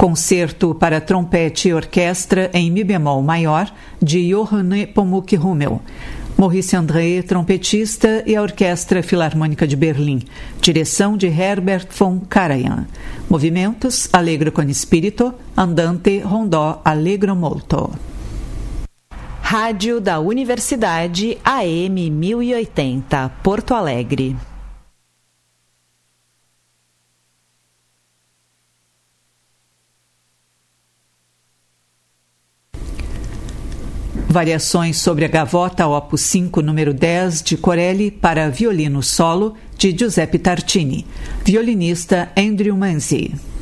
Concerto para trompete e orquestra em mi bemol maior, de Johann Nepomuk Hummel. Maurice André, trompetista, e a Orquestra Filarmônica de Berlim. Direção de Herbert von Karajan. Movimentos: allegro con spirito, andante, rondó, allegro molto. Rádio da Universidade AM 1080, Porto Alegre. Variações sobre a Gavota Opus 5, número 10, de Corelli, para violino solo, de Giuseppe Tartini. Violinista Andrew Manzi.